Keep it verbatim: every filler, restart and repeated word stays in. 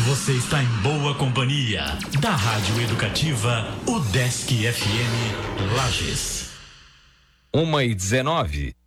Você está em boa companhia da Rádio Educativa, o Desk F M Lages. Uma e dezenove.